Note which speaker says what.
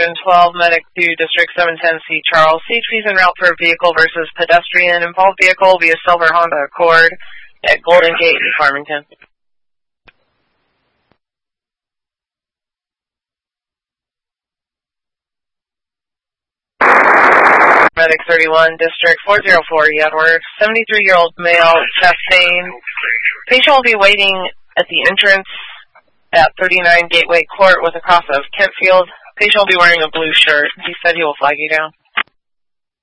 Speaker 1: Medic 2, District 710C, Charles. CHP's en route for vehicle versus pedestrian. Involved vehicle will be a silver Honda Accord at Golden Gate in Farmington. Medic 31, District 404, Edward. 73-year-old male, chest pain. Patient will be waiting at the entrance at 39 Gateway Court with a cross of Kentfield. Patient will be wearing a blue shirt. He said he will flag you down.